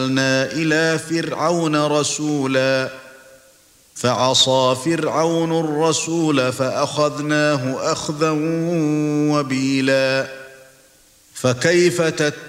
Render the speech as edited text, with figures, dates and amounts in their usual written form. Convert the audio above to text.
إلى فرعون رسولا فعصى فرعون الرسول فأخذناه أخذا وبيلا فكيف